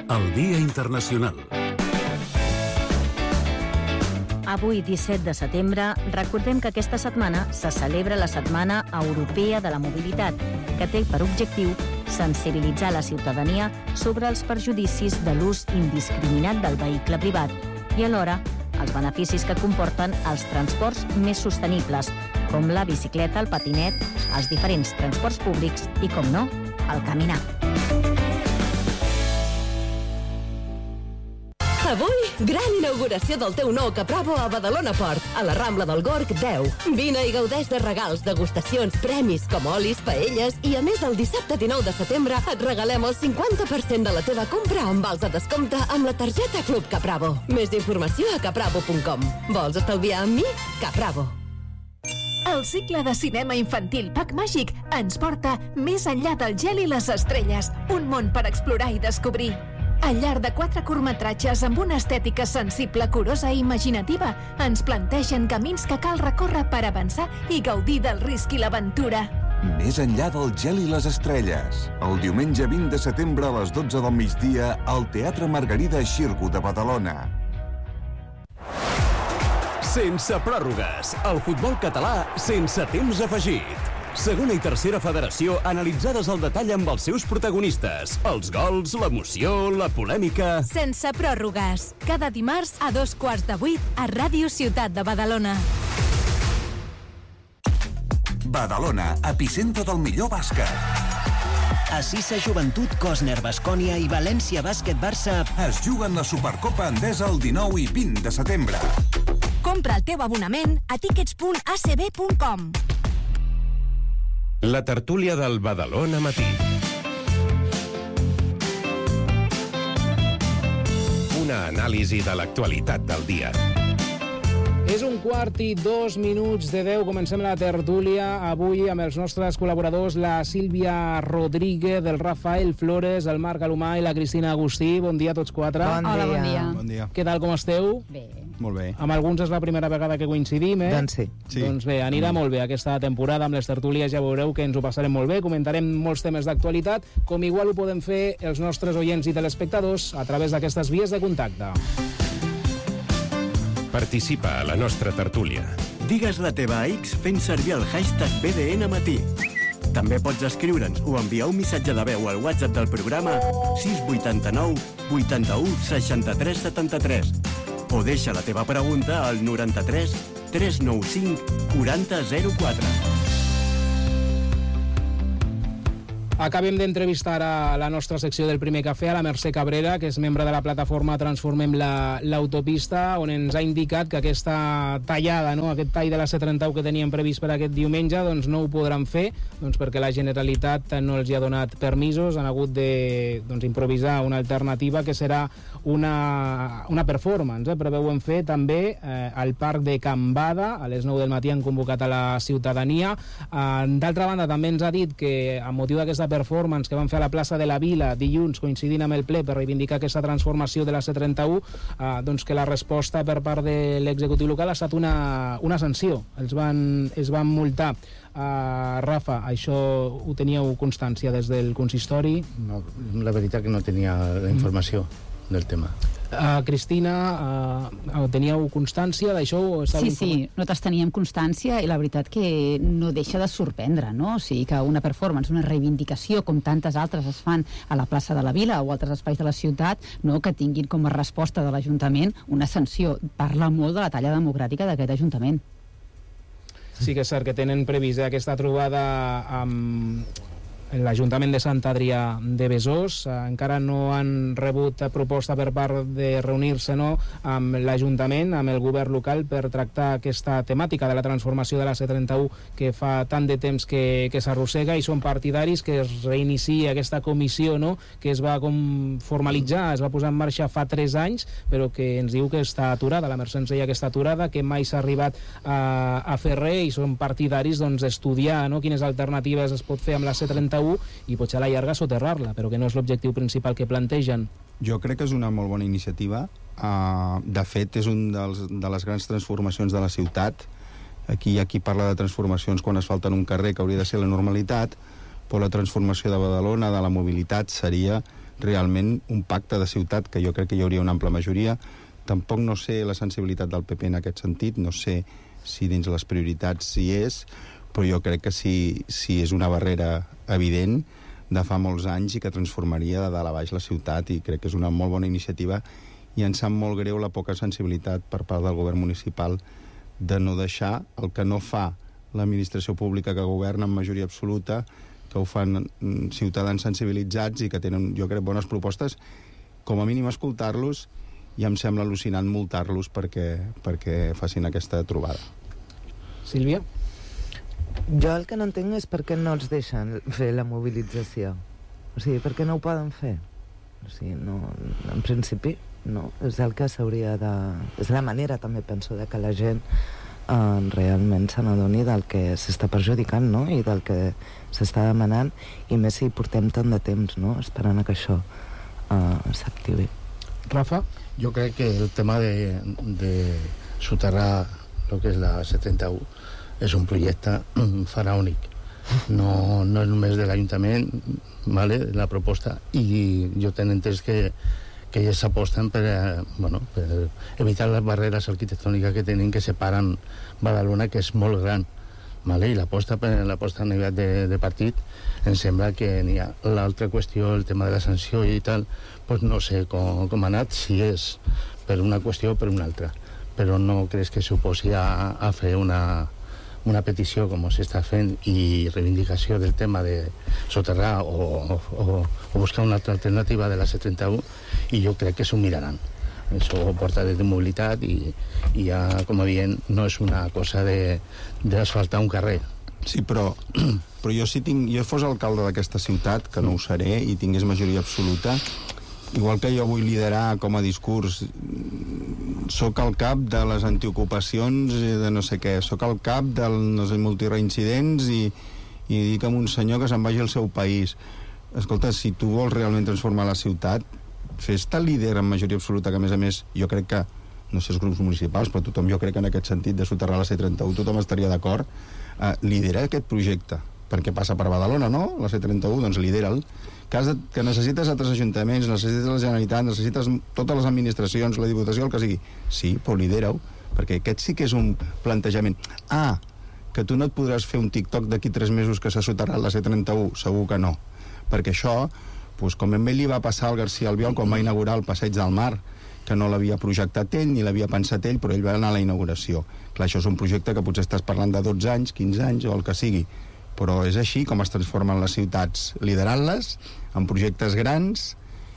El Dia Internacional. Avui, 17 de setembre, recordem que aquesta setmana se celebra la Setmana Europea de la Mobilitat, que té per objectiu sensibilitzar la ciutadania sobre els perjudicis de l'ús indiscriminat del vehicle privat i alhora els beneficis que comporten els transports més sostenibles, com la bicicleta, el patinet, els diferents transports públics i, com no, el caminar. Avui, gran inauguració del teu nou Capravo a Badalona Port, a la Rambla del Gorg 10. Vine i gaudeix de regals, degustacions, premis com olis, paelles i, a més, el dissabte 19 de setembre et regalem el 50% de la teva compra amb vals de descompte amb la targeta Club Capravo. Més informació a capravo.com. Vols estalviar amb mi? Capravo. El cicle de cinema infantil Pac Màgic ens porta més enllà del gel i les estrelles, un món per explorar i descobrir. Al llarg de 4 curtmetratges amb una estètica sensible, curosa i imaginativa, ens plantegen camins que cal recórrer per avançar i gaudir del risc i l'aventura. Més enllà del gel i les estrelles. El diumenge 20 de setembre a les 12 del migdia al Teatre Margarida Xirgu de Badalona. Sense pròrrogues. El futbol català sense temps afegit. Segona i tercera federació analitzades al detall amb els seus protagonistes. Els gols, l'emoció, la polèmica... Sense pròrrogues. Cada dimarts a 7:15 a Ràdio Ciutat de Badalona. Badalona, epicentre del millor bàsquet. A Sissa Joventut, Cosner, Baskonia i València Bàsquet Barça es juguen la Supercopa Endesa el 19 i 20 de setembre. Compra el teu abonament a tickets.acb.com. La tertúlia del Badalona Matí. Una anàlisi de l'actualitat del dia. És 1:02 Comencem la tertúlia avui amb els nostres col·laboradors, la Sílvia Rodríguez, el Rafael Flores, el Marc Alomà i la Cristina Agustí. Bon dia a tots quatre. Hola, bon dia. Bon dia. Què tal, com esteu? Bé. Molt bé. Amb alguns és la primera vegada que coincidim, eh? Doncs sí. Doncs bé, anirà molt bé aquesta temporada amb les tertúlies, ja veureu que ens ho passarem molt bé, comentarem molts temes d'actualitat, com igual ho podem fer els nostres oients i telespectadors a través d'aquestes vies de contacte. Participa a la nostra tertúlia. Digues la teva a X fent servir el hashtag BDNmatí. També pots escriure'ns o enviar un missatge de veu al WhatsApp del programa 689 81 63 73 o deixa la teva pregunta al 93 395 40 04. Acabem d'entrevistar a la nostra secció del Primer Cafè a la Mercè Cabrera, que és membre de la plataforma Transformem l'Autopista, on ens ha indicat que aquesta tallada, no, aquest tall de la C31 que teníem previst per aquest diumenge, doncs no ho podran fer, doncs perquè la Generalitat no els hi ha donat permisos, han hagut de improvisar una alternativa que serà una performance. Preveuen fer també al Parc de Can Bada, a les 9 del matí han convocat a la ciutadania. D'altra banda, també ens ha dit que amb motiu d'aquesta performance que van fer a la plaça de la Vila dilluns, coincidint amb el ple per reivindicar aquesta transformació de la C31, doncs que la resposta per part de l'executiu local ha estat una sanció. Es van multar. Rafa, això ho teníeu constància des del consistori? No, la veritat que no tenia la informació del tema. Cristina, teníeu constància d'això? Sí, nosaltres teníem constància i la veritat que no deixa de sorprendre, no? O sigui, que una performance, una reivindicació, com tantes altres es fan a la plaça de la Vila o altres espais de la ciutat, no? Que tinguin com a resposta de l'Ajuntament una sanció. Parla molt de la talla democràtica d'aquest Ajuntament. Sí que és cert que tenen previst aquesta trobada amb l'Ajuntament de Sant Adrià de Besòs. Encara no han rebut proposta per part de reunir-se amb l'Ajuntament, amb el govern local, per tractar aquesta temàtica de la transformació de la C31 que fa tant de temps que s'arrossega, i són partidaris que es reinicia aquesta comissió, que es va formalitzar, es va posar en marxa fa 3 anys, però que ens diu que està aturada. La Mercè ens deia que està aturada, que mai s'ha arribat a fer res, i són partidaris d'estudiar quines alternatives es pot fer amb la C31 i potser a la llarga soterrar-la, però que no és l'objectiu principal que plantegen. Jo crec que és una molt bona iniciativa. De fet, és una de les grans transformacions de la ciutat. Aquí hi ha qui parla de transformacions quan asfalten un carrer, que hauria de ser la normalitat, però la transformació de Badalona, de la mobilitat, seria realment un pacte de ciutat, que jo crec que hi hauria una ampla majoria. Tampoc no sé la sensibilitat del PP en aquest sentit, no sé si dins les prioritats hi és, però jo crec que sí és una barrera evident de fa molts anys i que transformaria de dalt a baix la ciutat, i crec que és una molt bona iniciativa, i ens sap molt greu la poca sensibilitat per part del govern municipal de no deixar el que no fa l'administració pública que governa en majoria absoluta, que ho fan ciutadans sensibilitzats i que tenen, jo crec, bones propostes, com a mínim escoltar-los, i em sembla al·lucinant multar-los perquè facin aquesta trobada. Sílvia? Jo el que no entenc és per què no els deixen fer la mobilització. O sigui, per què no ho poden fer? O sigui, no, en principi, no. És el que s'hauria de... És la manera, també, penso, de que la gent realment se n'adoni del que s'està perjudicant, no?, i del que s'està demanant, i més si portem tant de temps, no?, esperant que això s'activi. Rafa? Jo crec que el tema de soterrar el que és la 71 és un projecte faraònic. No és només de l'Ajuntament, vale, la proposta, i jo tenc entès que ells s'aposten per evitar les barreres arquitectòniques que tenen, que separen Badalona, que és molt gran, vale? I l'aposta a nivell de partit em sembla que n'hi ha. L'altra qüestió, el tema de la sanció i tal, doncs no sé com ha anat, si és per una qüestió o per una altra, però no creus que suposi a fer una petició com s'està fent i reivindicació del tema de soterrar o buscar una altra alternativa de la C31, i jo crec que s'ho miraran. Això porta de mobilitat i ja, com a dient, no és una cosa d'asfaltar un carrer. Sí, però jo fos alcalde d'aquesta ciutat, que no ho seré, i tingués majoria absoluta, igual que jo vull liderar com a discurs, soc al cap de les antiocupacions de no sé què, soc al cap dels multireincidents i dic a un senyor que se'n vagi al seu país. Escolta, si tu vols realment transformar la ciutat, fes-te líder en majoria absoluta, que a més jo crec que, no sé els grups municipals, però tothom, jo crec que en aquest sentit de soterrar la C31 tothom estaria d'acord, lidera aquest projecte, perquè passa per Badalona, no? La C31, doncs lidera'l. Que necessites altres ajuntaments, necessites la Generalitat, necessites totes les administracions, la Diputació, el que sigui. Sí, però lidera-ho, perquè aquest sí que és un plantejament. Que tu no et podràs fer un TikTok d'aquí 3 mesos que s'ha soterrat la C31, segur que no. Perquè això, com ben bé li va passar al García Albiol quan va inaugurar el Passeig del Mar, que no l'havia projectat ell ni l'havia pensat ell, però ell va anar a la inauguració. Clar, això és un projecte que potser estàs parlant de 12 anys, 15 anys o el que sigui, però és així com es transformen les ciutats, liderant-les en projectes grans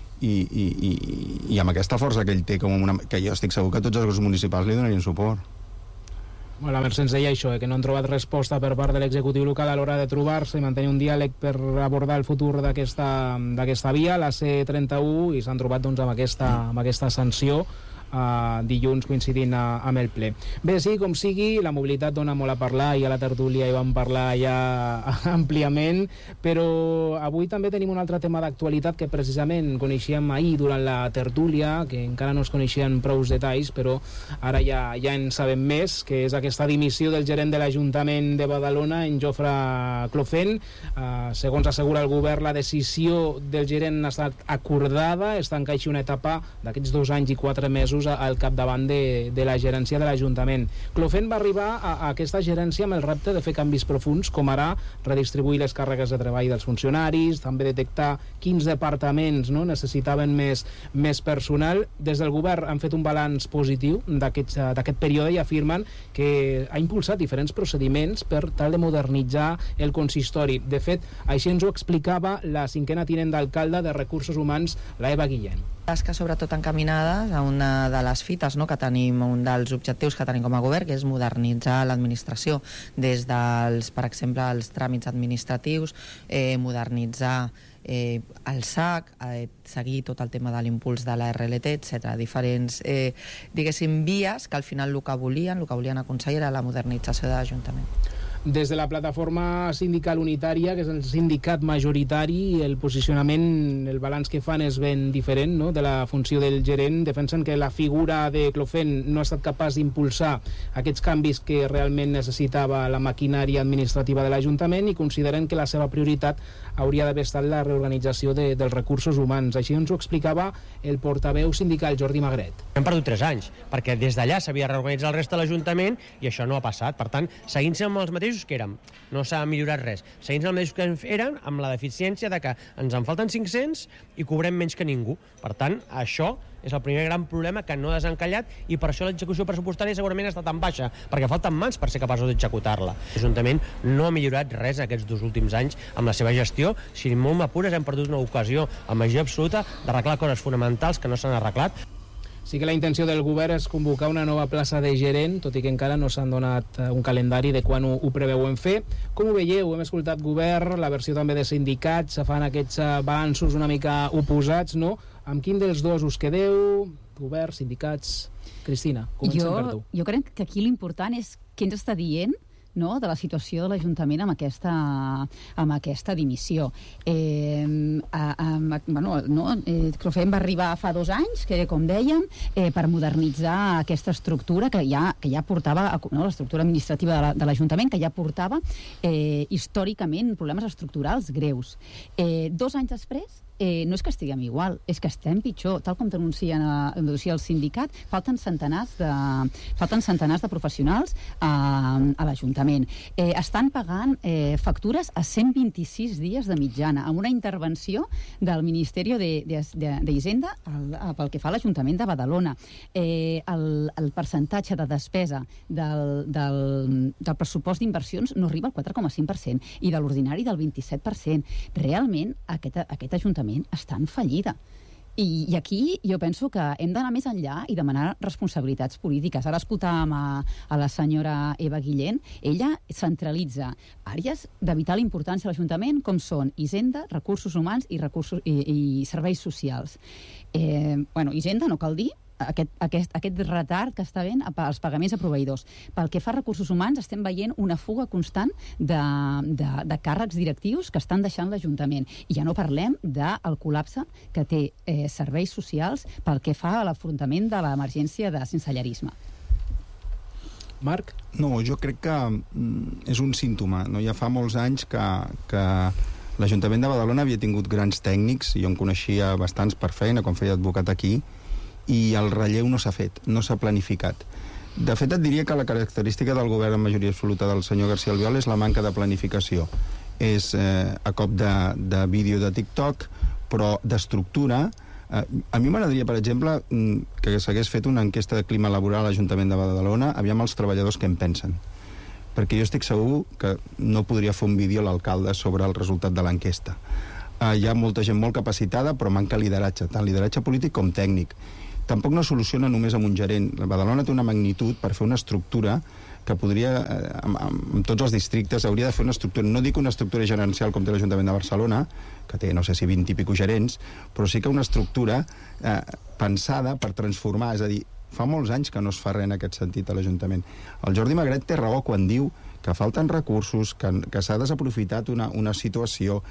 i amb aquesta força que ell té, que jo estic segur que tots els grups municipals li donarien suport. La Mercè ens deia això, que no han trobat resposta per part de l'executiu local a l'hora de trobar-se i mantenir un diàleg per abordar el futur d'aquesta via, la C31, i s'han trobat amb aquesta sanció dilluns coincidint amb el ple. Bé, sí, com sigui, la mobilitat dona molt a parlar, i a la tertúlia hi vam parlar ja àmpliament, però avui també tenim un altre tema d'actualitat que precisament coneixíem ahir durant la tertúlia, que encara no es coneixien prou detalls, però ara ja en sabem més, que és aquesta dimissió del gerent de l'Ajuntament de Badalona, en Jofre Clofent. Segons assegura el govern, la decisió del gerent ha estat acordada, es tanca així una etapa d'aquests 2 anys i 4 mesos al capdavant de la gerència de l'Ajuntament. Clofent va arribar a aquesta gerència amb el repte de fer canvis profuns, com ara redistribuir les càrregues de treball dels funcionaris, també detectar quins departaments necessitaven més personal. Des del govern han fet un balanç positiu d'aquest període i afirmen que ha impulsat diferents procediments per tal de modernitzar el consistori. De fet, així ens ho explicava la 5a tinent d'alcalde de Recursos Humans, la Eva Guillén. Tasques sobretot encaminades a una de les fites que tenim, un dels objectius que tenim com a govern, que és modernitzar l'administració des dels, per exemple, els tràmits administratius, modernitzar el SAC, seguir tot el tema de l'impuls de la RLT, etc. Diferents, diguéssim, vies que al final el que volien aconseguir era la modernització de l'Ajuntament. Des de la plataforma sindical unitària, que és el sindicat majoritari, el posicionament, el balanç que fan és ben diferent, no?, de la funció del gerent. Defensen que la figura de Clofent no ha estat capaç d'impulsar aquests canvis que realment necessitava la maquinària administrativa de l'Ajuntament i consideren que la seva prioritat hauria d'haver estat la reorganització dels recursos humans. Així ens ho explicava el portaveu sindical Jordi Magret. Hem perdut 3 anys, perquè des d'allà s'havia reorganitzat el reste de l'Ajuntament i això no ha passat. Per tant, seguint amb els mateixos que érem, no s'ha millorat res. Seguint amb els mateixos que érem, amb la deficiència de que ens en falten 500 i cobrem menys que ningú. Per tant, això és el primer gran problema que no ha desencallat i per això l'execució pressupostària segurament està tan baixa, perquè falten mans per ser capaços d'executar-la. L'Ajuntament no ha millorat res aquests 2 últims anys amb la seva gestió. Si molt m'apures hem perdut una ocasió amb majoria absoluta d'arreglar coses fonamentals que no s'han arreglat. Sí que la intenció del govern és convocar una nova plaça de gerent, tot i que encara no s'han donat un calendari de quan ho preveuen fer. Com ho veieu? Hem escoltat govern, la versió també de sindicats, se fan aquests balanços una mica oposats, no? Amb quin dels dos us quedeu? Govern, sindicats... Cristina, comencem per tu. Jo crec que aquí l'important és què ens està dient, no?, de la situació de l'Ajuntament amb aquesta dimissió. Clofent va arribar fa 2 anys, que com dèiem, per modernitzar aquesta estructura que ja portava, no, l'estructura administrativa de l'Ajuntament, que ja portava històricament problemes estructurals greus. 2 anys després, no és que estiguem igual, és que estem pitjor. Tal com denuncia el sindicat, falten centenars de professionals a l'Ajuntament. Estan pagant factures a 126 dies de mitjana, amb una intervenció del Ministeri d'Hisenda pel que fa a l'Ajuntament de Badalona. El percentatge de despesa del pressupost d'inversions no arriba al 4,5% i de l'ordinari del 27%. Realment, aquest Ajuntament està en fallida. I aquí jo penso que hem d'anar més enllà i demanar responsabilitats polítiques. Ara escoltàvem a la senyora Eva Guillén. Ella centralitza àrees de vital importància a l'Ajuntament, com són Hisenda, recursos humans i serveis socials. Hisenda, no cal dir, aquest retard que està havent als pagaments a proveïdors. Pel que fa a recursos humans, estem veient una fuga constant de càrrecs directius que estan deixant l'Ajuntament. I ja no parlem del col·lapse que té serveis socials pel que fa a l'afrontament de l'emergència de sensellarisme. Marc? No, jo crec que és un símptoma. No? Ja fa molts anys que l'Ajuntament de Badalona havia tingut grans tècnics, jo en coneixia bastants per feina, com feia advocat aquí, i el relleu no s'ha fet, no s'ha planificat. De fet, et diria que la característica del govern en majoria absoluta del senyor García Albiol és la manca de planificació. És a cop de vídeo de TikTok, però d'estructura. A mi m'agradaria, per exemple, que s'hagués fet una enquesta de clima laboral a l'Ajuntament de Badalona, aviam els treballadors què en pensen. Perquè jo estic segur que no podria fer un vídeo l'alcalde sobre el resultat de l'enquesta. Hi ha molta gent molt capacitada, però manca lideratge, tant lideratge polític com tècnic. Tampoc no soluciona només amb un gerent. Badalona té una magnitud per fer una estructura que podria, amb tots els districtes, hauria de fer una estructura, no dic una estructura gerencial com té l'Ajuntament de Barcelona, que té, no sé si 20 i pico gerents, però sí que una estructura pensada per transformar, és a dir, fa molts anys que no es fa res en aquest sentit a l'Ajuntament. El Jordi Magret té raó quan diu que falten recursos, que s'ha desaprofitat una situació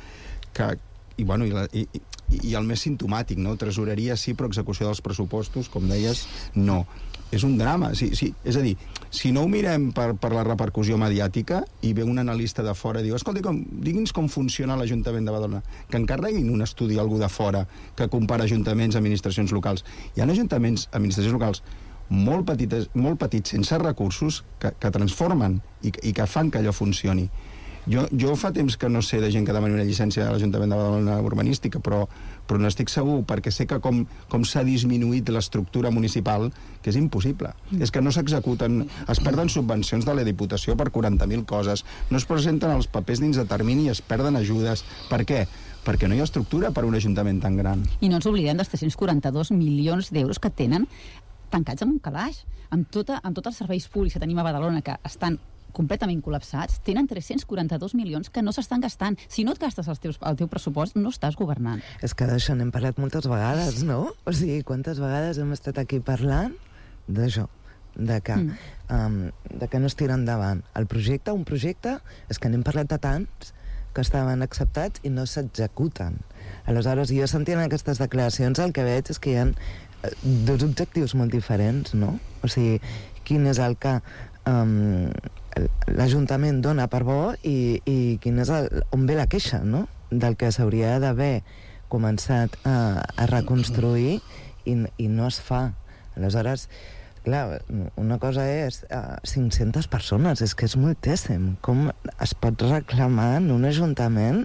i el més simptomàtic, no? Tresoreria sí, però execució dels pressupostos, com deies, no. És un drama. És a dir, si no ho mirem per la repercussió mediàtica i ve un analista de fora i diu, escolta, digui'ns com funciona l'Ajuntament de Badalona, que encarreguin un estudi a algú de fora que compara ajuntaments, administracions locals. Hi ha ajuntaments, administracions locals molt petits, sense recursos, que transformen i que fan que allò funcioni. Jo fa temps que no sé de gent que demani una llicència a l'Ajuntament de Badalona urbanística, però n'estic segur, perquè sé que com s'ha disminuït l'estructura municipal, que és impossible. És que no s'executen, es perden subvencions de la Diputació per 40.000 coses, no es presenten els papers dins de termini i es perden ajudes. Per què? Perquè no hi ha estructura per a un ajuntament tan gran. I no ens oblidem dels 342 milions d'euros que tenen tancats en un calaix. Amb tots els serveis públics que tenim a Badalona, que estan completament col·lapsats, tenen 342 milions que no s'estan gastant. Si no et gastes el teu pressupost, no estàs governant. És que d'això n'hem parlat moltes vegades, no? O sigui, quantes vegades hem estat aquí parlant d'això, de que no es tira endavant. Un projecte, és que n'hem parlat de tants que estaven acceptats i no s'executen. Aleshores, jo sentint aquestes declaracions el que veig és que hi ha dos objectius molt diferents, no? O sigui, quin és el que l'Ajuntament dona per bo i quin és on ve la queixa, no? Del que s'hauria d'haver començat a reconstruir i no es fa. Aleshores, clar, una cosa és 500 persones, és que és moltíssim. Com es pot reclamar en un ajuntament?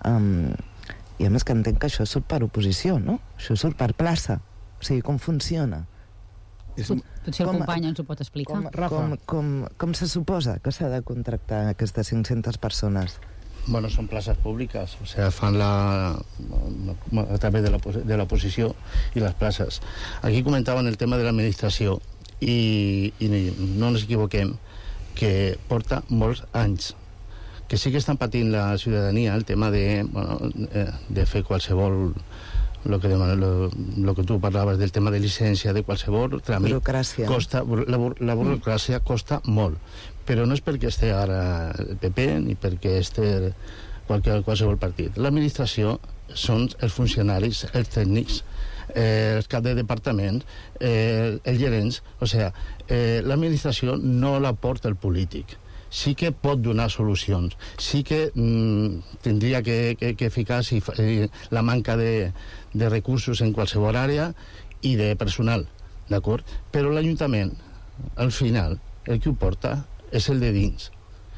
I a més que entenc que això surt per oposició, no? Això surt per plaça. O sigui, com funciona? Potser el company ens ho pot explicar. Com se suposa que s'ha de contractar aquestes 500 persones? Bueno, son plazas públicas, o sea, fan a través de la oposició i les plazas. Aquí comentaven el tema de l'administració i no ens equivoquem que porta molts anys que sí que estan patint la ciutadania el tema de fer qualsevol lo que tu parlaves del tema de llicència, de qualsevol tràmit. Burocràcia. La burocràcia costa molt, però no és perquè esté ara el PP ni perquè esté qualsevol partit. L'administració són els funcionaris, els tècnics, els caps de departament, els gerents, o sigui, l'administració no la porta el polític. Sí que pot donar solucions, sí que tindria que ficar-s'hi la manca de recursos en qualsevol àrea i de personal, d'acord? Però l'Ajuntament, al final, el que ho porta és el de dins.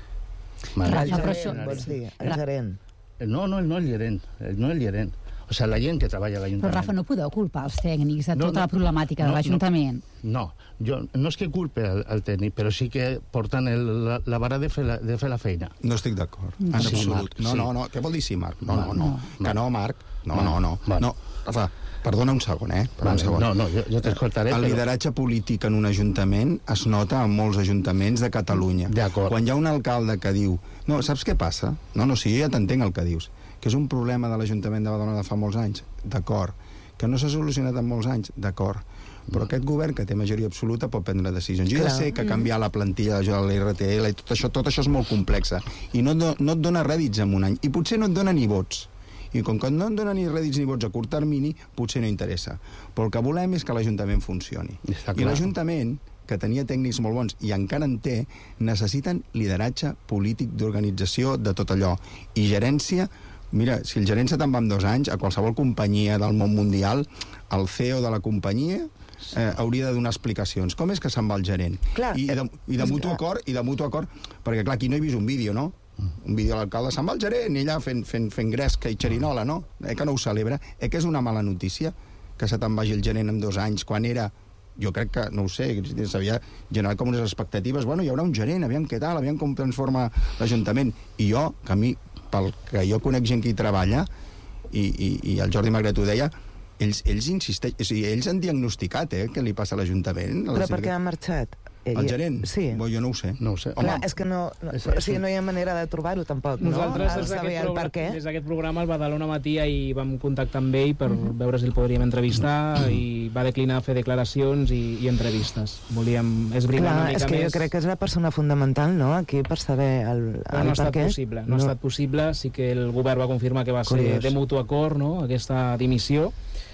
El gerent, vols dir? El gerent. No el gerent. O sigui, la gent que treballa a l'Ajuntament. Però, Rafa, no podeu culpar els tècnics de tota la problemàtica de l'Ajuntament. No és que culpe el tècnic, però sí que porten la vara de fer la feina. No estic d'acord, en absolut. No. Què vol dir sí, Marc? No. Que no, Marc. No. Rafa, perdona un segon, No, jo t'escoltaré. El lideratge polític en un ajuntament es nota en molts ajuntaments de Catalunya. D'acord. Quan hi ha un alcalde que diu... No, saps què passa? No, sí, jo ja t'entenc el que dius. Que és un problema de l'Ajuntament de Badalona de fa molts anys, d'acord. Que no s'ha solucionat en molts anys, d'acord. Però aquest govern, que té majoria absoluta, pot prendre decisions. Jo ja sé que canviar la plantilla de l'IRTL i tot això és molt complex. I no et dona rèdits en un any. I potser no et dona ni vots. I com que no et dona ni rèdits ni vots a curt termini, potser no interessa. Però el que volem és que l'Ajuntament funcioni. I l'Ajuntament, que tenia tècnics molt bons i encara en té, necessiten lideratge polític d'organització de tot allò. I gerència. Mira, si el gerent se te'n va en 2 anys, a qualsevol companyia del món mundial, el CEO de la companyia hauria de donar explicacions. Com és que se'n va el gerent? Clar, I de mutu acord, perquè clar, aquí no he vist un vídeo, no? Un vídeo de l'alcalde, se'n va el gerent, i allà fent gresca i xerinola, no? Que no ho celebra. Que és una mala notícia que se te'n vagi el gerent en 2 anys, quan era... Jo crec que, no ho sé, s'havia generat com unes expectatives. Bueno, hi haurà un gerent, aviam què tal, aviam com transforma l'Ajuntament. I jo, que a mi, pel que jo conec gent que hi treballa, i el Jordi Magret ho deia, ells insisteixen, o sigui, ells han diagnosticat què li passa a l'Ajuntament. Però per què ha marxat? El gerent? Sí. Jo no ho sé. Clar, és que no hi ha manera de trobar-ho tampoc, no? Nosaltres des d'aquest programa, el Badalona Matí, ahir vam contactar amb ell per veure si el podríem entrevistar i va declinar fer declaracions i entrevistes. Volíem esbrinar una mica més. És que jo crec que és la persona fundamental, no?, aquí per saber el per què. No ha estat possible, sí que el govern va confirmar que va ser de mutu acord, no?, aquesta dimissió.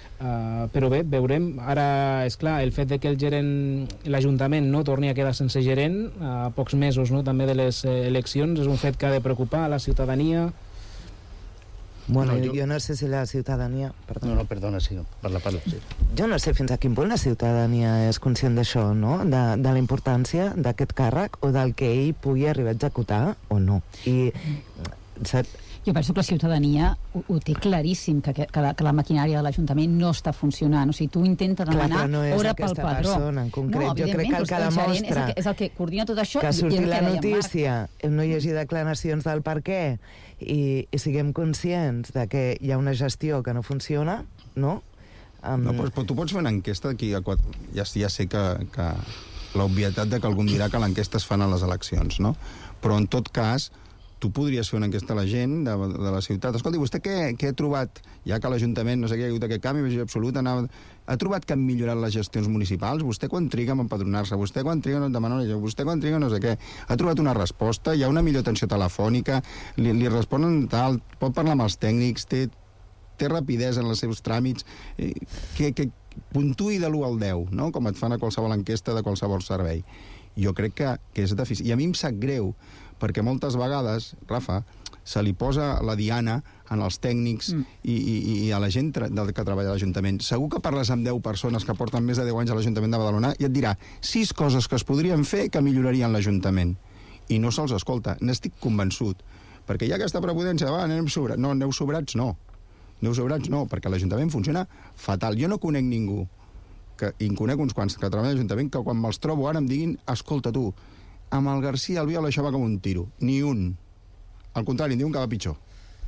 Però bé, veurem. Ara, és clar, el fet de que el gerent, l'Ajuntament, no torni a quedar sense gerent a pocs mesos, no?, també de les eleccions, és un fet que ha de preocupar a la ciutadania. Bueno, jo no sé si la ciutadania... Perdona, sí, parla, sí. Jo no sé fins a quin punt la ciutadania és conscient d'això, no?, de la importància d'aquest càrrec o del que ell pugui arribar a executar o no. I, jo penso que la ciutadania ho té claríssim, que la maquinària de l'Ajuntament no està funcionant. O sigui, tu intentes demanar hora pel padró. Persona en concret. Jo crec que el que demostra és el que coordina tot això que i surti la notícia, no hi hagi declaracions del per què i siguem conscients de que hi ha una gestió que no funciona, no? No, però tu pots fer una enquesta d'aquí a 4... Ja sé que l'obvietat de que algú dirà que l'enquesta es fan a les eleccions, no? Però en tot cas tu podries fer una enquesta a la gent de la ciutat. Escolti, vostè què ha trobat, ja que l'Ajuntament, no sé què, ha hagut aquest canvi, majoria absoluta, ha trobat que han millorat les gestions municipals? Vostè quan triga a empadronar-se? Vostè quan triga a demanar una... Vostè quan triga no sé què? Ha trobat una resposta? Hi ha una millor atenció telefònica? Li responen tal? Pot parlar amb els tècnics? Té rapidesa en els seus tràmits? Que puntuï de l'1 al 10, no? Com et fan a qualsevol enquesta de qualsevol servei. Jo crec que és deficient. I a mi em sap greu, perquè moltes vegades, Rafa, se li posa la diana en els tècnics i a la gent que treballa a l'Ajuntament. Segur que parles amb 10 persones que porten més de 10 anys a l'Ajuntament de Badalona i et dirà 6 coses que es podrien fer que millorarien l'Ajuntament. I no se'ls escolta. N'estic convençut. Perquè hi ha aquesta prepotència, anem sobrats. No, aneu sobrats no. Aneu sobrats no, perquè l'Ajuntament funciona fatal. Jo no conec ningú, i en conec uns quants que treballen a l'Ajuntament, que quan me'ls trobo ara em diguin, escolta tu, amb el García Albiol això va com un tiro. Ni un. Al contrari, em diuen que va pitjor.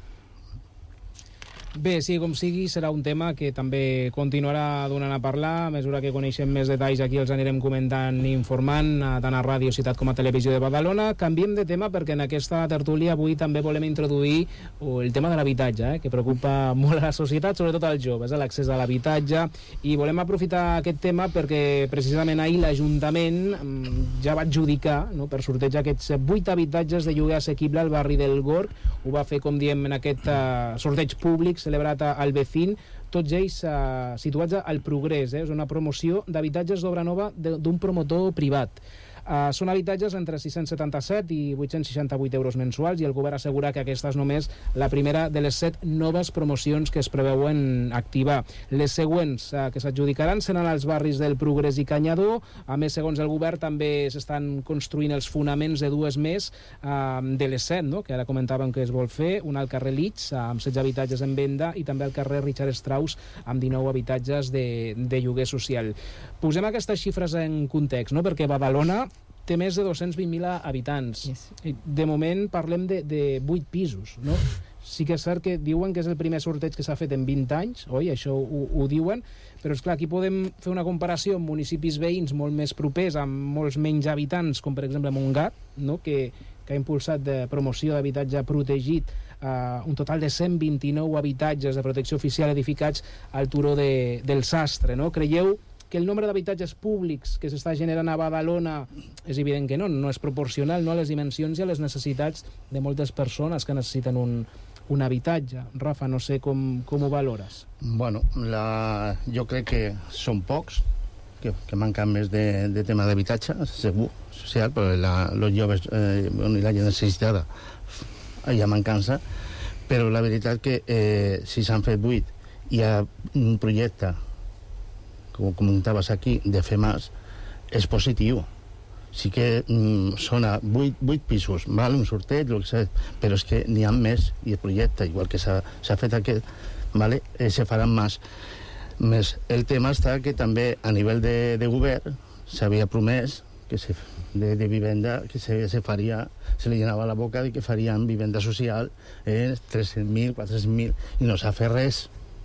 Bé, sí, com sigui, serà un tema que també continuarà donant a parlar. A mesura que coneixem més detalls, aquí els anirem comentant i informant, tant a Ràdio Ciutat com a Televisió de Badalona. Canviem de tema perquè en aquesta tertúlia avui també volem introduir el tema de l'habitatge, que preocupa molt a la societat, sobretot als joves, l'accés a l'habitatge, i volem aprofitar aquest tema perquè precisament ahir l'Ajuntament ja va adjudicar, per sorteig, aquests 8 habitatges de lloguer assequible al barri del Gorg. Ho va fer, com diem, en aquest sorteig públic celebrat al Vecín, tots ells situats al Progrés. És una promoció d'habitatges d'obra nova d'un promotor privat. Són habitatges entre 677 i 868 euros mensuals, i el govern assegura que aquesta és només la primera de les 7 noves promocions que es preveuen activar. Les següents que s'adjudicaran seran als barris del Progrés i Canyadó. A més, segons el govern, també s'estan construint els fonaments de 2 més de les 7, que ara comentàvem que es vol fer, una al carrer Litz, amb 16 habitatges en venda, i també al carrer Richard Strauss, amb 19 habitatges de lloguer social. Posem aquestes xifres en context, perquè Badalona té més de 220.000 habitants. De moment parlem de 8 pisos, no? Sí que és cert que diuen que és el primer sorteig que s'ha fet en 20 anys, oi? Això ho diuen, però és clar, aquí podem fer una comparació amb municipis veïns molt més propers, amb molts menys habitants, com per exemple Montgat, que ha impulsat de promoció d'habitatge protegit un total de 129 habitatges de protecció oficial edificats al turó del Sastre. Creieu que el nombre d'habitatges públics que s'està generant a Badalona és evident que no és proporcional a les dimensions i a les necessitats de moltes persones que necessiten un habitatge? Rafa, no sé com ho valores. Bueno, jo crec que són pocs, que manquen més de tema d'habitatge, segur, social, però els joves i la gent necessitada hi ha mancança, però la veritat que si s'han fet 8 i hi ha un projecte, com comentaves aquí, de fer més, és positiu. Sí que són 8 pisos, val, un sorteig, però és que n'hi ha més, i el projecte, igual que s'ha fet aquest, vale, se faran més. El tema està que també a nivell de govern s'havia promès que de vivenda, que se faria, se li llenava la boca de que farien vivenda social 300.000, 400.000, i no s'ha fet res.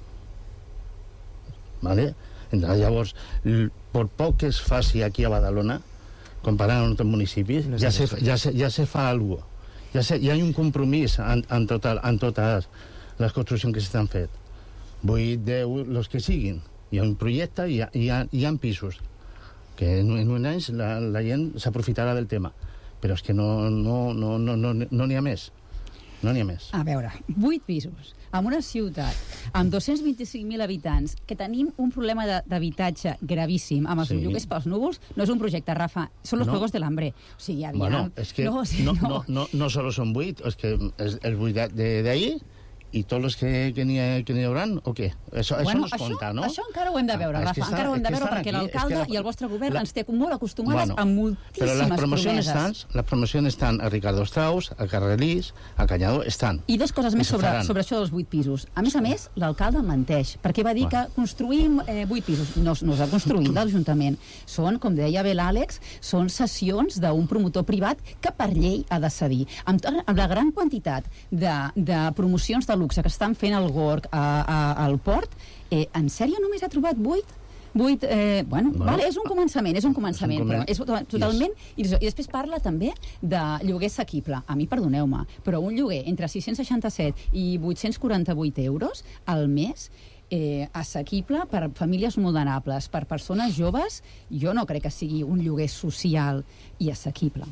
Vale? Llavors, per poc que es faci aquí a Badalona, comparant amb altres municipis, ja se fa alguna cosa. Ja hi ha un compromís en totes les construccions que s'estan fet. 8, 10, els que siguin. Hi ha un projecte i hi ha pisos. Que en un any la gent s'aprofitarà del tema. Però és que no n'hi ha més. No n'hi ha més. A veure, 8 pisos, en una ciutat amb 225.000 habitants, que tenim un problema d'habitatge gravíssim, amb els lloguers pels núvols, no és un projecte, Rafa, són els Juegos del Hambre. O sigui, aviam... Bueno, és que no solo són 8, és que els 8 d'ahir i tots els que n'hi haurà, o què? Això no es compta, no? Això encara ho hem de veure, Rafa, encara ho hem de veure, perquè l'alcalde i el vostre govern ens té molt acostumades a moltíssimes promeses. Les promocions estan a Ricardo Strauss, a Carrelís, a Canyadó, estan. I 2 coses més sobre això dels 8 pisos. A més, l'alcalde menteix, perquè va dir que construïm 8 pisos. No s'ha construït l'Ajuntament. Són, com deia bé l'Àlex, són cessions d'un promotor privat que per llei ha de cedir. Amb la gran quantitat de promocions de luxe que estan fent al Gorg, al Port, en sèrio només ha trobat 8? Vale, és un començament, però és totalment... I després parla també de lloguer assequible. A mi, perdoneu-me, però un lloguer entre 667 i 848 euros al mes assequible per famílies vulnerables, per persones joves, jo no crec que sigui un lloguer social i assequible.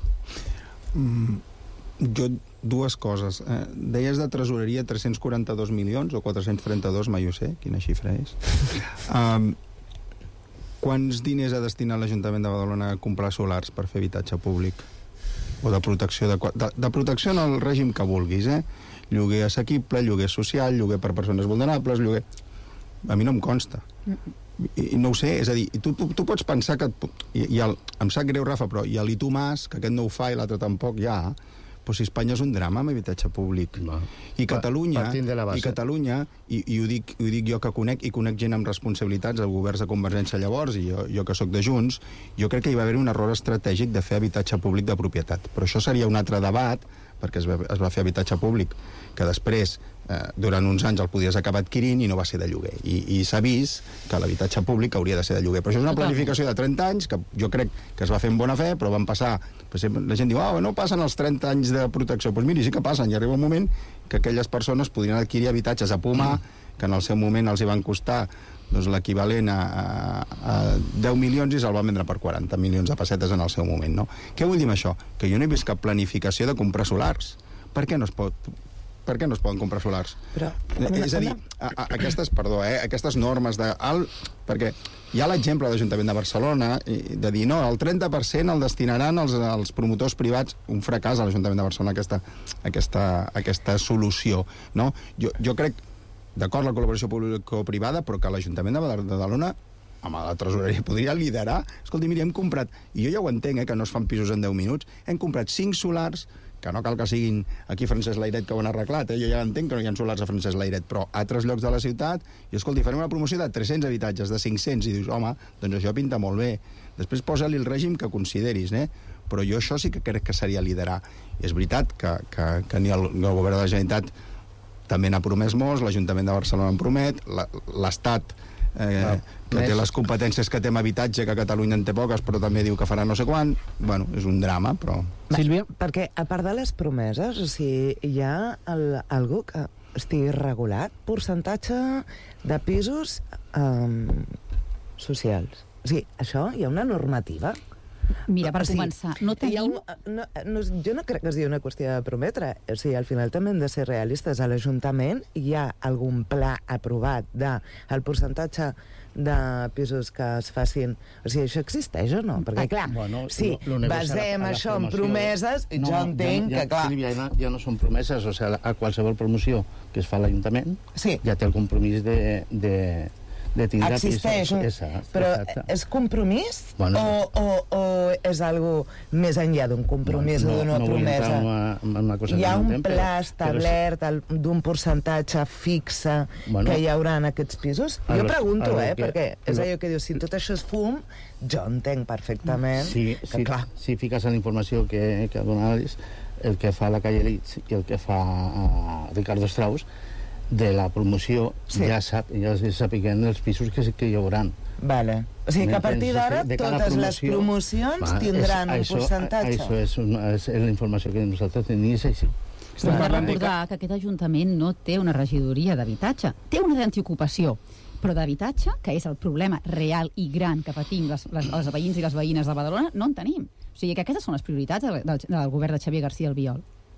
Jo, dues coses. Deies de tresoreria 342 milions o 432, mai ho sé, quina xifra és. Quants diners ha destinat l'Ajuntament de Badalona a comprar solars per fer habitatge públic? O de protecció de protecció en el règim que vulguis, Lloguer assequible, lloguer social, lloguer per persones vulnerables, lloguer... A mi no em consta. I no ho sé, és a dir, tu pots pensar que... Em sap greu, Rafa, però i l'Itu Mas, que aquest no ho fa i l'altre tampoc, però si Espanya és un drama amb habitatge públic. I Catalunya, i ho dic jo que conec gent amb responsabilitats, els governs de Convergència llavors, i jo que sóc de Junts, jo crec que hi va haver un error estratègic de fer habitatge públic de propietat. Però això seria un altre debat, perquè es va fer habitatge públic, que després, durant uns anys, el podies acabar adquirint i no va ser de lloguer. I s'ha vist que l'habitatge públic hauria de ser de lloguer. Però això és una planificació de 30 anys, que jo crec que es va fer amb bona fe, però van passar... La gent diu, no passen els 30 anys de protecció. Doncs miri, sí que passen, i arriba un moment que aquelles persones podrien adquirir habitatges a Pumar, que en el seu moment els hi van costar l'equivalent a 10 milions i se'l van vendre per 40 milions de pessetes en el seu moment, no? Què vull dir amb això? Que jo no he vist cap planificació de comprar solars. Per què no es poden comprar solars? És a dir, aquestes normes de... Perquè hi ha l'exemple de l'Ajuntament de Barcelona de dir, no, el 30% el destinaran als promotors privats. Un fracàs a l'Ajuntament de Barcelona aquesta solució, no? Jo crec, d'acord, la col·laboració público-privada, però que l'Ajuntament de Badalona, amb la tresoreria, podria liderar. Escolti, miri, hem comprat, i jo ja ho entenc, que no es fan pisos en 10 minuts, hem comprat 5 solars, que no cal que siguin aquí Francesc Layret que ho han arreglat, jo ja entenc que no hi ha solars a Francesc Layret, però a altres llocs de la ciutat, i escolti, farem una promoció de 300 habitatges, de 500, i dius, home, doncs això pinta molt bé. Després posa-li el règim que consideris, però jo això sí que crec que seria liderar. I és veritat que ni el govern de la Generalitat també n'ha promès molts, l'Ajuntament de Barcelona en promet, l'Estat que té les competències que té amb habitatge, que Catalunya en té poques, però també diu que farà no sé quan. Bueno, és un drama, però... Sílvia? Perquè, a part de les promeses, o sigui, hi ha algú que estigui regulat, percentatge de pisos socials. O sigui, això, hi ha una normativa? Mira, per començar, no tenim... Jo no crec que sigui una qüestió de prometre. O sigui, al final també hem de ser realistes. A l'Ajuntament hi ha algun pla aprovat del percentatge de pisos que es facin... O sigui, això existeix o no? Perquè, clar, si basem això en promeses, jo entenc que, clar... Sílvia, ja no són promeses, o sigui, a qualsevol promoció que es fa a l'Ajuntament ja té el compromís de tindre existeix, però és compromís o és algo més enllà d'un compromís o d'una promesa? Hi ha un pla establert d'un percentatge fixe que hi haurà en aquests pisos? Jo pregunto, perquè és allò que diu, si tot això és fum, jo entenc perfectament que, clar... Si fiques en la informació que ha donat el que fa la Calle Litz i el que fa Ricardo Strauss, de la promoció ja sapiguem els pisos que hi haurà. Vale. O sigui que a partir d'ara totes les promocions tindran un percentatge. Això és la informació que nosaltres tenim, és així. Hem de recordar que aquest Ajuntament no té una regidoria d'habitatge, té una d'antiocupació, però d'habitatge, que és el problema real i gran que patim els veïns i les veïnes de Badalona, no en tenim. O sigui que aquestes són les prioritats del govern de Xavier García Albiol.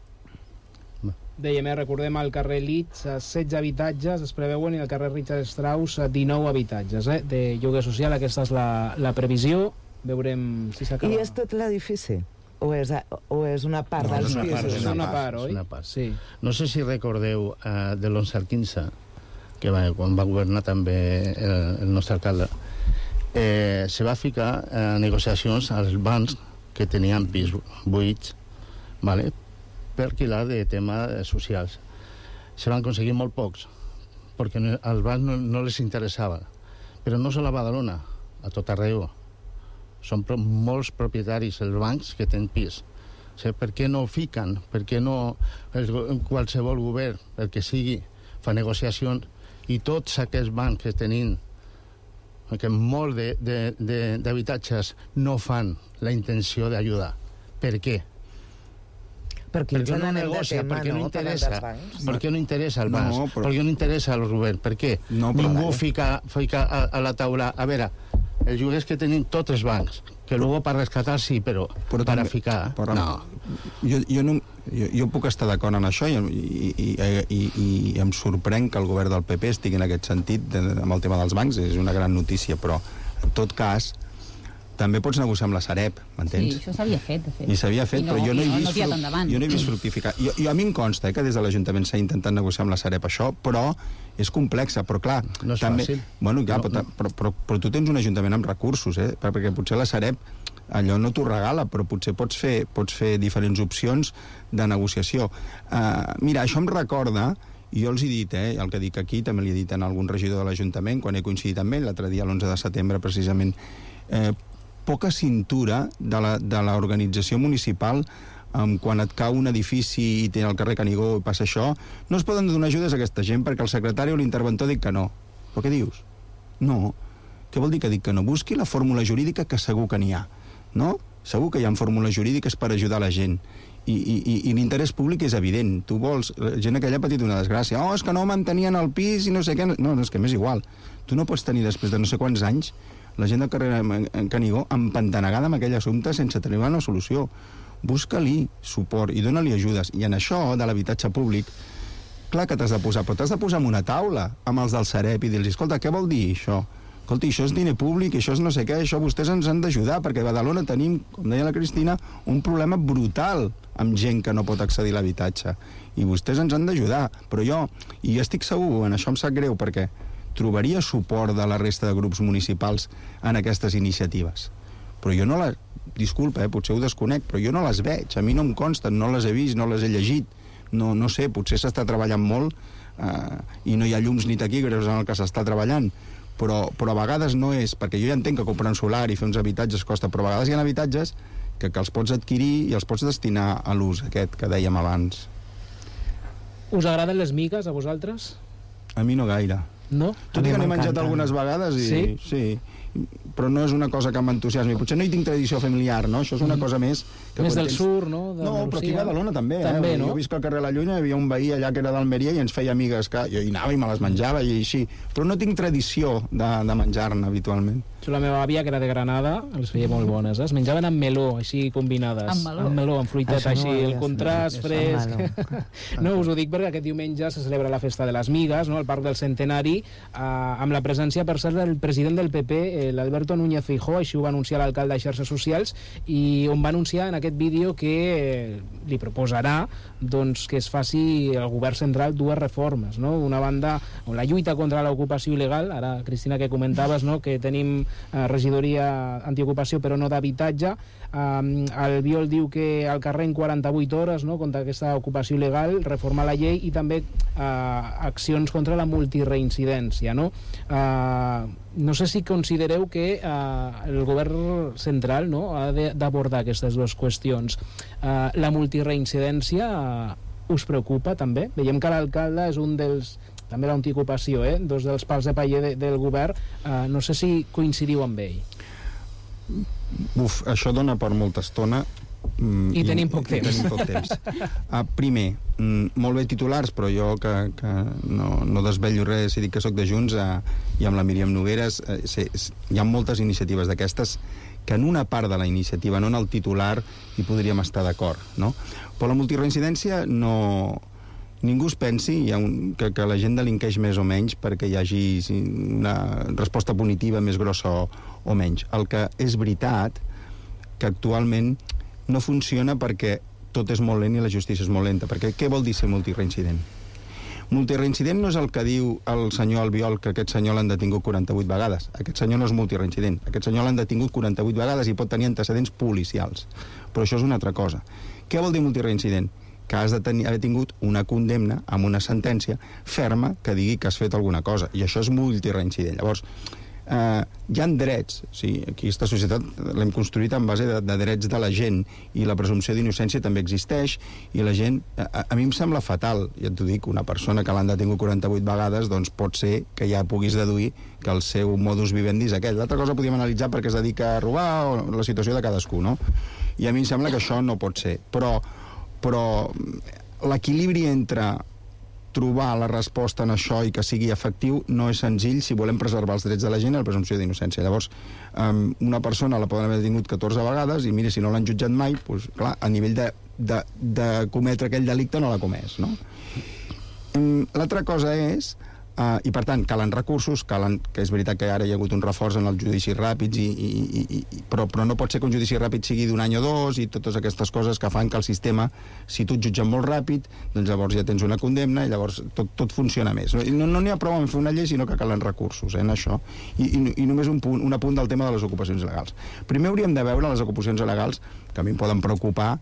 Dèiem, recordem al carrer Litz 16 habitatges es preveuen i al carrer Richard Strauss 19 habitatges de lloguer social. Aquesta és la previsió. Veurem si s'acaba. I és tot l'edifici? O és una part dels pisos? És una part, oi? Sí. No sé si recordeu de l'11 al 15, que quan va governar també el nostre alcalde, se va ficar negociacions als bancs que tenien pisos buits, vale? Per alquilar de temes socials. Se van aconseguir molt pocs, perquè als bancs no les interessava. Però no sol a Badalona, a tot arreu. Són molts propietaris, els bancs, que tenen pis. O sigui, per què no fiquen? Per què no qualsevol govern, el que sigui, fa negociacions i tots aquests bancs que tenim que molts d'habitatges no fan la intenció d'ajudar. Per què? Perquè no negocia, perquè no interessa. Perquè no interessa al banc, perquè no interessa al Rubén. Per què? Ningú fica a la taula... A veure, els lloguers que tenim tots els bancs, que luego per rescatar sí, però per a ficar... No. Jo puc estar d'acord en això i em sorprèn que el govern del PP estigui en aquest sentit amb el tema dels bancs, és una gran notícia, però en tot cas també pots negociar amb la Sareb, m'entens? Sí, això s'havia fet, de fet. I s'havia fet, però jo no he vist fructificar. A mi em consta que des de l'Ajuntament s'ha intentat negociar amb la Sareb això, però és complexa, però clar... No és fàcil. Bueno, clar, però tu tens un Ajuntament amb recursos, perquè potser la Sareb allò no t'ho regala, però potser pots fer diferents opcions de negociació. Mira, això em recorda, i jo els he dit, el que dic aquí també li he dit a algun regidor de l'Ajuntament, quan he coincidit amb ell, l'altre dia, l'11 de setembre, precisament, poca cintura de l'organització municipal quan et cau un edifici i té al carrer Canigó i passa això, no es poden donar ajudes a aquesta gent perquè el secretari o l'interventor dic que no. Però què dius? No. Què vol dir que dic que no? Busqui la fórmula jurídica que segur que n'hi ha. No? Segur que hi ha fórmules jurídiques per ajudar la gent. I l'interès públic és evident. Tu vols... La gent aquella ha patit una desgràcia. Oh, és que no mantenien el pis i no sé què... No, és que m'és igual. Tu no pots tenir després de no sé quants anys la gent del carrer Canigó empantanegada amb aquell assumpte sense tenir una solució. Busca-li suport i dona-li ajudes. I en això de l'habitatge públic, clar que t'has de posar, però t'has de posar en una taula amb els del Sareb i dir-los, escolta, què vol dir això? Escolta, això és diner públic, això és no sé què, això vostès ens han d'ajudar, perquè a Badalona tenim, com deia la Cristina, un problema brutal amb gent que no pot accedir a l'habitatge. I vostès ens han d'ajudar. Però jo estic segur, en això em sap greu, perquè trobaria suport de la resta de grups municipals en aquestes iniciatives. Però jo no les... Disculpa, potser ho desconec, però jo no les veig. A mi no em consten, no les he vist, no les he llegit. No sé, potser s'està treballant molt i no hi ha llums ni taquígrafs en el que s'està treballant. Però a vegades no és... Perquè jo ja entenc que comprar un solar i fer uns habitatges costa, però a vegades hi ha habitatges que els pots adquirir i els pots destinar a l'ús aquest que dèiem abans. Us agraden les migues, a vosaltres? A mi no gaire. No? Tot i que n'he menjat algunes vegades i... Sí? Però no és una cosa que m'entusiasmi. Potser no hi tinc tradició familiar, no? Això és una cosa més... Més del sur, no? No, però aquí a Badalona també, no? Jo visc al carrer La Lluna, hi havia un veí allà que era d'Almeria i ens feia amigues que jo hi anava i me les menjava i així. Però no tinc tradició de menjar-ne habitualment. La meva àvia, que era de Granada, les feia molt bones. Es menjaven amb meló, així combinades. Amb meló? Amb fruitet, així, el contrast fresc. No, us ho dic perquè aquest diumenge se celebra la festa de les migues, no?, al Parc del Centenari, amb la presència, per cert, del president del PP, l'Alberto Núñez Feijóo, així ho va anunciar l'alcalde a xarxes socials, i on va anunciar en aquest vídeo que li proposarà doncs, que es faci el govern central dues reformes, no? D'una banda, la lluita contra l'ocupació il·legal, ara, Cristina, que comentaves, no?, que tenim regidoria antiocupació però no d'habitatge. El Biol diu que al carrer en 48 hores, no?, contra aquesta ocupació il·legal, reformar la llei i també accions contra la multireincidència, no? No sé si considereu que el govern central, no?, ha d'abordar aquestes dues qüestions. La multireincidència us preocupa també? Veiem que l'alcalde és un dels... també l'antiocupació, dos dels pals de paller del govern. No sé si coincidiu amb ell. Això dona per molta estona. I tenim poc temps. Primer, molt bé titulars, però jo que no desvello res si dic que sóc de Junts, i amb la Míriam Nogueras hi ha moltes iniciatives d'aquestes que en una part de la iniciativa, no en el titular, hi podríem estar d'acord, no? Però la multireincidència no... Ningú es pensi que la gent delinqueix més o menys perquè hi hagi una resposta punitiva més grossa o menys. El que és veritat que actualment no funciona perquè tot és molt lent i la justícia és molt lenta. Perquè què vol dir ser multireincident? Multireincident no és el que diu el senyor Albiol, que aquest senyor l'han detingut 48 vegades. Aquest senyor no és multireincident. Aquest senyor l'han detingut 48 vegades i pot tenir antecedents policials. Però això és una altra cosa. Què vol dir multireincident? Que has d'haver tingut una condemna amb una sentència ferma que digui que has fet alguna cosa. I això és multireincident. Llavors, hi ha drets, sí, aquesta societat l'hem construït en base de drets de la gent, i la presumpció d'innocència també existeix, i la gent, a mi em sembla fatal, ja t'ho dic, una persona que l'han detingut 48 vegades, doncs pot ser que ja puguis deduir que el seu modus vivendi és aquell. L'altra cosa podíem analitzar perquè es dedica a robar o la situació de cadascú, no? I a mi em sembla que això no pot ser, però l'equilibri entre trobar la resposta en això i que sigui efectiu no és senzill si volem preservar els drets de la gent i la presumpció d'innocència. Llavors, una persona la poden haver detingut 14 vegades i mira, si no l'han jutjat mai, doncs, clar, a nivell de cometre aquell delicte no l'ha comès, no? L'altra cosa és, i per tant calen recursos, que és veritat que ara hi ha hagut un reforç en els judicis ràpids, però no pot ser que un judici ràpid sigui d'un any o dos, i totes aquestes coses que fan que el sistema, si tu et jutgen molt ràpid, doncs llavors ja tens una condemna i llavors tot funciona més. No n'hi ha prou en fer una llei, sinó que calen recursos en això. I només un apunt del tema de les ocupacions il·legals. Primer hauríem de veure les ocupacions il·legals, que a mi em poden preocupar,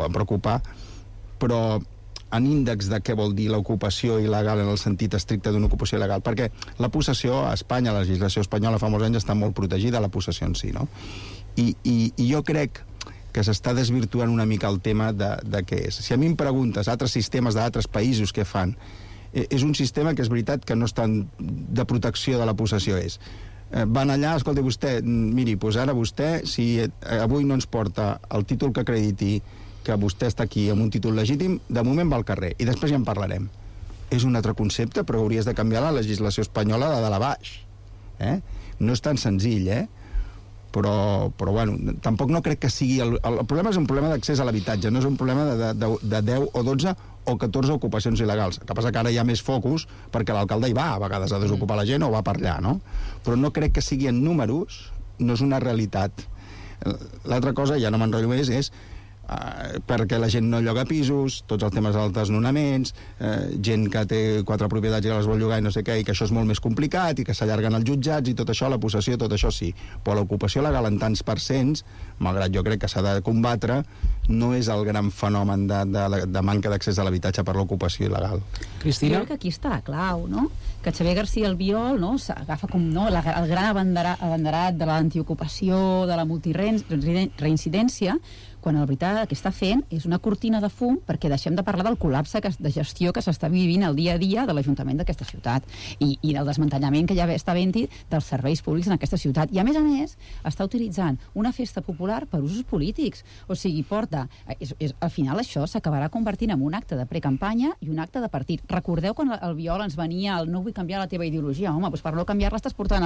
però en índex de què vol dir l'ocupació il·legal en el sentit estricte d'una ocupació il·legal, perquè la possessió a Espanya, la legislació espanyola fa molts anys està molt protegida, la possessió en si, no? I jo crec que s'està desvirtuant una mica el tema de què és. Si a mi em preguntes altres sistemes d'altres països què fan, és un sistema que és veritat que no està de protecció de la possessió, van allà, escolta, vostè, miri, doncs ara vostè, si avui no ens porta el títol que acrediti que vostè està aquí amb un títol legítim, de moment va al carrer, i després ja en parlarem. És un altre concepte, però hauries de canviar la legislació espanyola de dalt a baix. No és tan senzill, però bueno, tampoc no crec que sigui... El problema és un problema d'accés a l'habitatge, no és un problema de 10 o 12 o 14 ocupacions il·legals. El que passa que ara hi ha més focus perquè l'alcalde hi va, a vegades, a desocupar la gent o va per allà, no? Però no crec que sigui en números, no és una realitat. L'altra cosa, ja no m'enrotllo més, és perquè la gent no lloga pisos, tots els temes dels desnonaments, gent que té 4 propietats i les vol llogar i no sé què, i que això és molt més complicat i que s'allarguen els jutjats i tot això, la possessió, tot això sí, però l'ocupació legal en tants percents, malgrat jo crec que s'ha de combatre, no és el gran fenomen de manca d'accés a l'habitatge per l'ocupació il·legal. Cristina? Jo crec que aquí està la clau, no? Que Xavier García Albiol, no, s'agafa com el gran abanderat de l'antiocupació, de la multireincidència, quan la veritat el que està fent és una cortina de fum perquè deixem de parlar del col·lapse de gestió que s'està vivint el dia a dia de l'Ajuntament d'aquesta ciutat i del desmantellament que ja està havent-hi dels serveis públics en aquesta ciutat. I a més, està utilitzant una festa popular per usos polítics. O sigui, al final això s'acabarà convertint en un acte de precampanya i un acte de partit. Recordeu quan el Biol ens venia el no vull canviar la teva ideologia? Home, doncs per no canviar-la estàs portant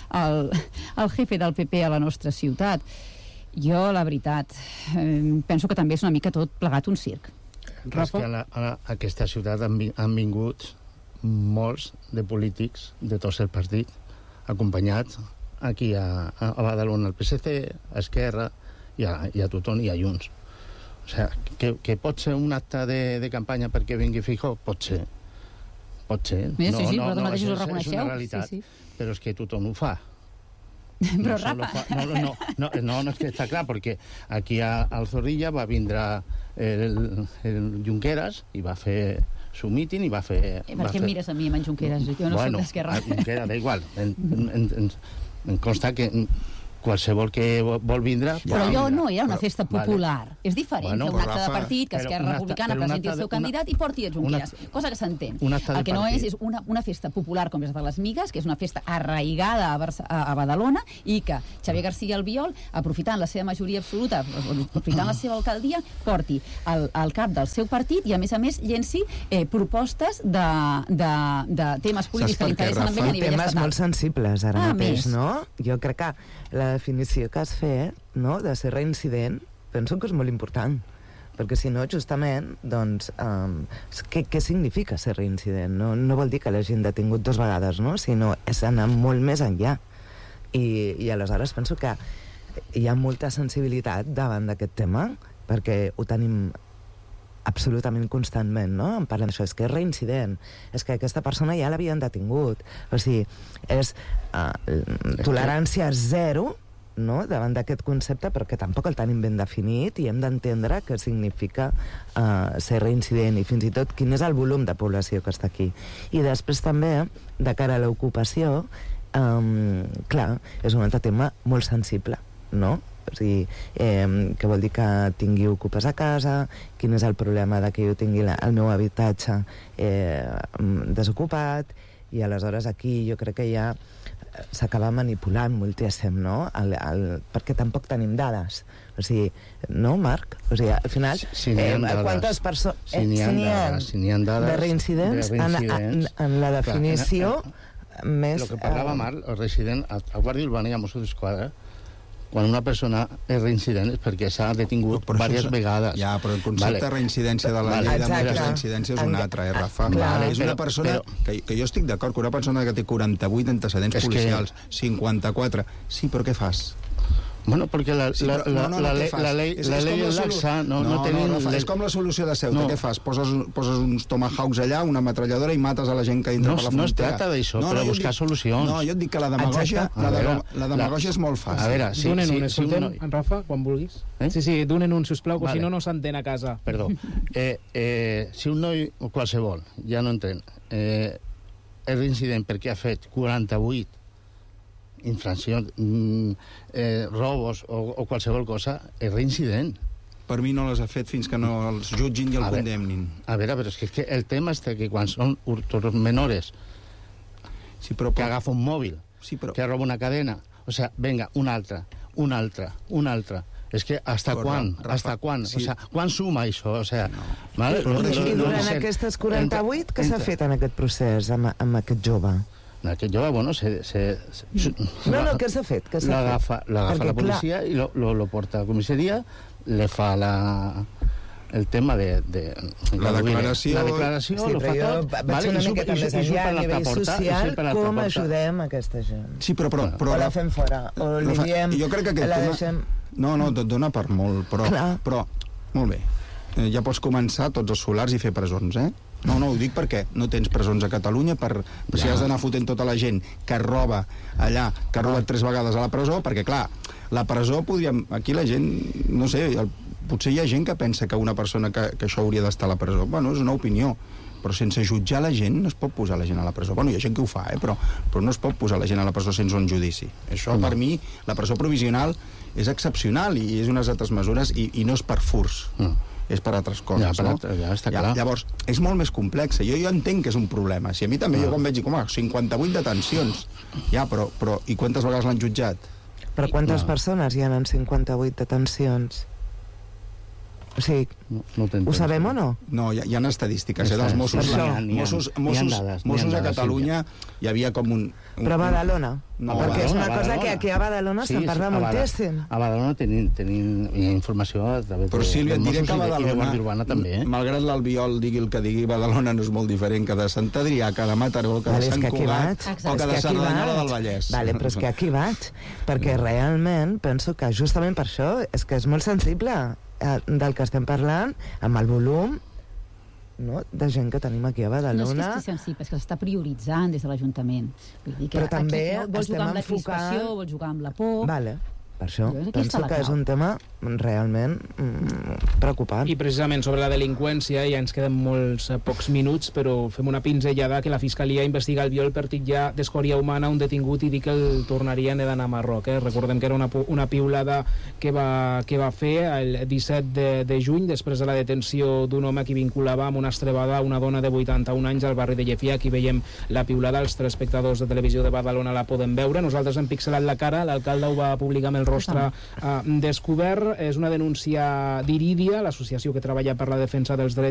el jefe del PP a la nostra ciutat. Jo, la veritat, penso que també és una mica tot plegat un circ. Rafa? A aquesta ciutat han vingut molts de polítics de tots els partits, acompanyats aquí a Badalona, al PSC, a Esquerra i a tothom i a Junts. O sigui, que pot ser un acte de campanya perquè vingui Feijóo? Pot ser. Però mateixos ho reconeixeu. És una realitat, però és que tothom ho fa. Però Rafa... No, és que està clar, perquè aquí al Zorrilla va vindre el Junqueras i va fer su míting i va fer... Per què em mires a mi, en Junqueras? Jo no soc d'Esquerra. Junqueras, da igual. Em consta que qualsevol que vol vindre... Però allò no era una festa popular. És diferent fer un acte de partit, que Esquerra Republicana presenti el seu candidat i porti a Junqueras, cosa que s'entén. El que no és una festa popular com és de les Migues, que és una festa arraigada a Badalona i que Xavier García Albiol, aprofitant la seva majoria absoluta, aprofitant la seva alcaldia, porti al cap del seu partit i a més llenci propostes de temes polítics que li interessen a ell a nivell estatal. Temes molt sensibles ara mateix, no? Jo crec que la definició que has fet, no?, de ser reincident, penso que és molt important, perquè si no, justament, doncs, què significa ser reincident? No vol dir que l'hagin detingut 2 vegades, no?, sinó és anar molt més enllà. I aleshores penso que hi ha molta sensibilitat davant d'aquest tema, perquè ho tenim absolutament constantment, no? Em parlen d'això, és que és reincident, és que aquesta persona ja l'havien detingut. O sigui, és tolerància zero, no?, davant d'aquest concepte, perquè tampoc el tenim ben definit i hem d'entendre què significa ser reincident i fins i tot quin és el volum de població que està aquí. I després també, de cara a l'ocupació, clar, és un altre tema molt sensible, no? O sigui, què vol dir que tingui ocupes a casa, quin és el problema de que jo tingui el meu habitatge desocupat, i aleshores aquí jo crec que ja s'acaba manipulant moltíssim, no? Perquè tampoc tenim dades. O sigui, no, Marc? O sigui, al final, quantes persones... Si n'hi ha dades... De reincidents, en la definició més... El que parlava Marc, el resident, a Guàrdia Urbana i a Mossos d'Esquadra, quan una persona és reincident és perquè s'ha detingut diverses vegades. Ja, però el concepte de reincidència de la llei de moltes reincidències és un altre, Rafa? És una persona, que jo estic d'acord, que una persona que té 48 antecedents policials, 54... Sí, però què fas? Bueno, perquè la ley és laxa, no tenim... És com la solució de Ceuta, què fas? Poses uns tomahawks allà, una ametralladora i mates a la gent que entra per la frontera. No es tracta d'això, però buscar solucions. No, jo et dic que la demagògia és molt fàcil. A veure, donen un, escoltem, en Rafa, quan vulguis. Sí, donen un, sisplau, que si no, no s'entén a casa. Perdó. Si un noi, o qualsevol, ja no entén, és reincident perquè ha fet 48 infraccions, robos o qualsevol cosa, és reincident. Per mi no les ha fet fins que no els jutgin i el condemnin. A veure, però és que el tema és que quan són hurtos menores que agafa un mòbil, que roba una cadena, o sea, venga, una altra. És que hasta quan? O sea, quan suma això? O sea, I durant aquestes 48, què s'ha fet en aquest procés amb aquest jove? Aquest jove, bueno, què s'ha fet? L'agafa la policia i lo porta a la comissaria, le fa el tema de la declaració, lo fa tot, vaig una miqueta més enllà a nivell social, com ajudem aquesta gent? Sí, però o la fem fora, o li diem, la deixem... No, et dona per molt, però molt bé, ja pots començar tots els solars i fer presons, No, ho dic perquè no tens presons a Catalunya si has d'anar fotent tota la gent que roba allà, que ha robat 3 vegades a la presó, perquè clar, la presó podríem... Aquí la gent, no sé, potser hi ha gent que pensa que una persona que això hauria d'estar a la presó. Bueno, és una opinió, però sense jutjar la gent no es pot posar la gent a la presó. Bueno, hi ha gent que ho fa, però no es pot posar la gent a la presó sense un judici. Això, per mi, la presó provisional és excepcional i és unes altres mesures i no és per furs. És per altres coses, ja està clar. Llavors, és molt més complex. Jo entenc que és un problema. Si a mi també, jo quan veig, 58 detencions, però i quantes vegades l'han jutjat? Però quantes persones hi ha en 58 detencions? O sigui, ho sabem o no? No, hi ha estadístiques, dels Mossos. Mossos a Catalunya hi havia com un... Però a Badalona? Perquè és una cosa que aquí a Badalona se'n parla moltíssim. A Badalona tenim informació a través de Mossos i de Guàrdia Urbana també. Malgrat l'Albiol digui el que digui, Badalona no és molt diferent que de Sant Adrià, que de Mataró, que de Sant Cugat o que de Cerdanyola del Vallès. Però és que aquí vaig, perquè realment penso que justament per això és que és molt sensible del que estem parlant, amb el volum de gent que tenim aquí a Badalona. No és que estigui sensible, és que s'està prioritzant des de l'Ajuntament. Però també vols jugar amb la crispació, vols jugar amb la por... Per això penso que és un tema realment preocupant. I precisament sobre la delinqüència, ja ens queden molts pocs minuts, però fem una pinzellada que la Fiscalia investiga el viol per titllar d'escòria humana un detingut i dir que el tornarien d'anar a Marroc. Recordem que era una piulada que va fer el 17 de juny, després de la detenció d'un home que vinculava amb una estrebada a una dona de 81 anys al barri de Llefià. Aquí veiem la piulada, els telespectadors de Televisió de Badalona la poden veure. Nosaltres hem pixelat la cara, l'alcalde ho va publicar amb el rostre descobert. És una denúncia d'Irídia, l'associació que treballa per la defensa dels drets